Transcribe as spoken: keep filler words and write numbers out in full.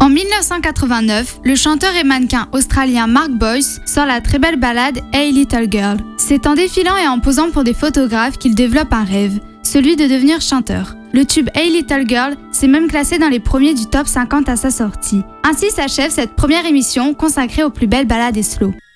En dix-neuf cent quatre-vingt-neuf, le chanteur et mannequin australien Mark Boyce sort la très belle ballade Hey Little Girl. C'est en défilant et en posant pour des photographes qu'il développe un rêve, celui de devenir chanteur. Le tube Hey Little Girl s'est même classé dans les premiers du top cinquante à sa sortie. Ainsi s'achève cette première émission consacrée aux plus belles ballades et slow.